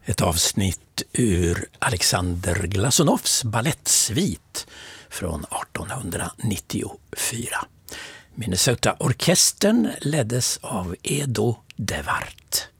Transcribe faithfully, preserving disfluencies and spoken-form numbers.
Ett avsnitt ur Alexander Glasonovs ballettsvit från artonhundranittiofyra. Minnesota-orkestern leddes av Edo de Wart.